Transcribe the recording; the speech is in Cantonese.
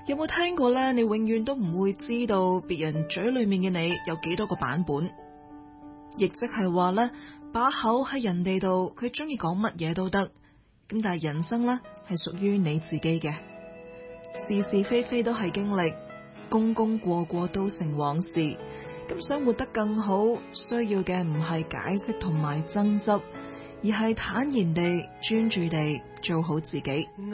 有冇聽過呢？你永遠都唔會知道別人嘴裏面嘅你有幾多個版本，亦即係話呢，把口喺人哋度，佢中意講乜嘢都得。咁但係人生呢，係屬於你自己嘅，是是非非都係經歷，功功過過都成往事。咁想活得更好，需要嘅唔係解釋同埋爭執，而係坦然地、專注地做好自己。